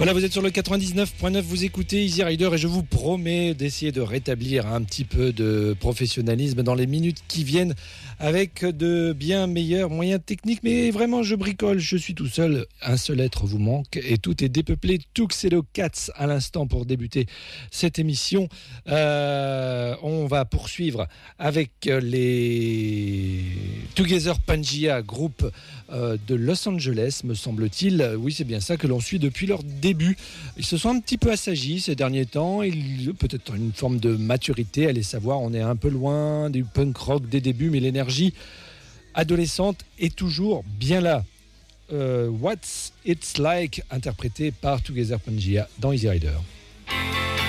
Voilà, vous êtes sur le 99.9, vous écoutez Easy Rider et je vous promets d'essayer de rétablir un petit peu de professionnalisme dans les minutes qui viennent avec de bien meilleurs moyens techniques. Mais vraiment, je bricole, je suis tout seul. Un seul être vous manque et tout est dépeuplé. Tuxedo Cats à l'instant pour débuter cette émission. On va poursuivre avec les Together Pangea, groupe de Los Angeles, me semble-t-il. Oui, c'est bien ça que l'on suit depuis leur début. Ils se sont un petit peu assagis ces derniers temps. Peut-être une forme de maturité, allez savoir. On est un peu loin du punk rock des débuts, mais l'énergie adolescente est toujours bien là. What's It's Like, interprété par Together Pangea dans Easy Rider.